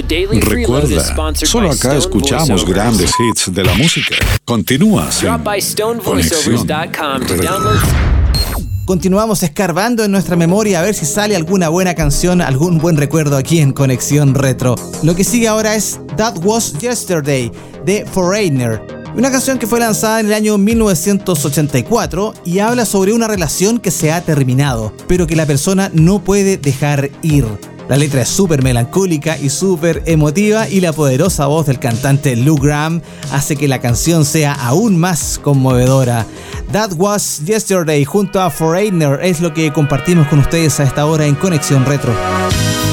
Recuerda, solo acá escuchamos grandes hits de la música. Continúa en Conexión Retro. Continuamos escarbando en nuestra memoria a ver si sale alguna buena canción, algún buen recuerdo aquí en Conexión Retro. Lo que sigue ahora es That Was Yesterday de Foreigner, una canción que fue lanzada en el año 1984 y habla sobre una relación que se ha terminado, pero que la persona no puede dejar ir. La letra es súper melancólica y súper emotiva, y la poderosa voz del cantante Lou Gramm hace que la canción sea aún más conmovedora. That Was Yesterday junto a Foreigner es lo que compartimos con ustedes a esta hora en Conexión Retro.